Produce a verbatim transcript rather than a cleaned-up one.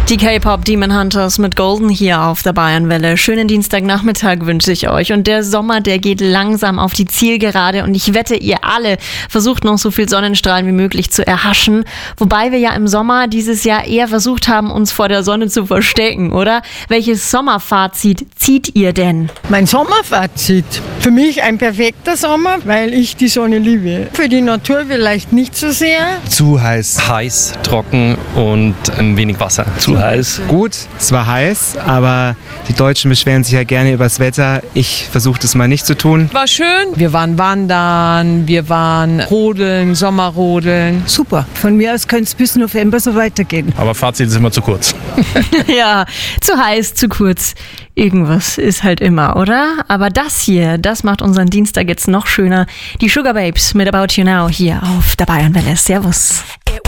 Die K-Pop Demon Hunters mit Golden hier auf der Bayernwelle. Schönen Dienstagnachmittag wünsche ich euch. Und der Sommer, der geht langsam auf die Zielgerade. Und ich wette, ihr alle versucht noch so viel Sonnenstrahlen wie möglich zu erhaschen. Wobei wir ja im Sommer dieses Jahr eher versucht haben, uns vor der Sonne zu verstecken, oder? Welches Sommerfazit zieht ihr denn? Mein Sommerfazit? Für mich ein perfekter Sommer, weil ich die Sonne liebe. Für die Natur vielleicht nicht so sehr. Zu heiß. Heiß, trocken und ein wenig Wasser. Zu heiß. Gut, es war heiß, aber die Deutschen beschweren sich ja gerne über das Wetter. Ich versuche das mal nicht zu tun. War schön. Wir waren wandern, wir waren rodeln, Sommerrodeln. Super. Von mir aus könnte es bis November so weitergehen. Aber Fazit ist immer zu kurz. Ja, zu heiß, zu kurz. Irgendwas ist halt immer, oder? Aber das hier, das macht unseren Dienstag jetzt noch schöner. Die Sugar Babes mit About You Now hier auf der Bayernwelle. Servus.